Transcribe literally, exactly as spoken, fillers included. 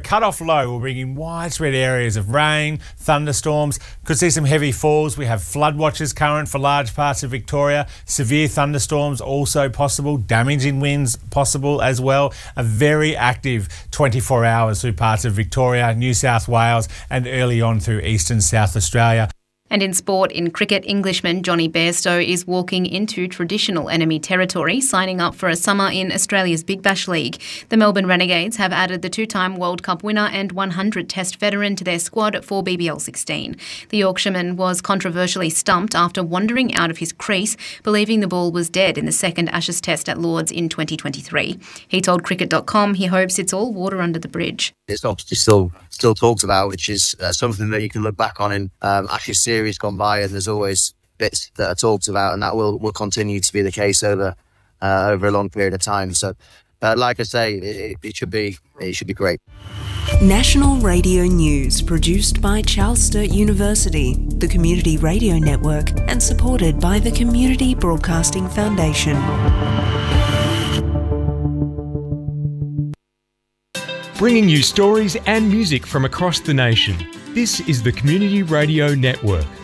cut-off low will bring in widespread areas of rain, thunderstorms. Could see some heavy falls. We have flood watches current for large parts of Victoria. Severe thunderstorms also possible. Damaging winds possible as well. A very active twenty-four hours through parts of Victoria, New South Wales and early on through eastern South Australia. And in sport, in cricket, Englishman Johnny Bairstow is walking into traditional enemy territory, signing up for a summer in Australia's Big Bash League. The Melbourne Renegades have added the two-time World Cup winner and one hundred Test veteran to their squad for B B L sixteen. The Yorkshireman was controversially stumped after wandering out of his crease, believing the ball was dead in the second Ashes Test at Lords in twenty twenty-three. He told cricket dot com he hopes it's all water under the bridge. It's obviously still still talked about, which is uh, something that you can look back on in um, Ashes series gone by, and there's always bits that are talked about, and that will, will continue to be the case over uh, over a long period of time. So, uh, like I say, it, it should be it should be great. National Radio News, produced by Charles Sturt University, the Community Radio Network, and supported by the Community Broadcasting Foundation. Bringing you stories and music from across the nation. This is the Community Radio Network.